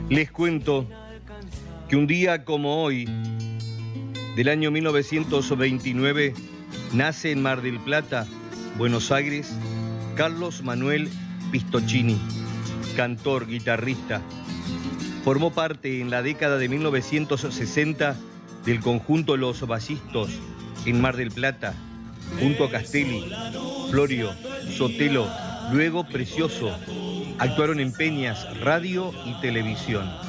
Les cuento que un día como hoy, del año 1929, nace en Mar del Plata, Buenos Aires, Carlos Manuel Pistoccini, cantor, guitarrista. Formó parte en la década de 1960 del conjunto Los Ballistos en Mar del Plata, junto a Castelli, Florio, Sotelo, luego Precioso. Actuaron en peñas, radio y televisión.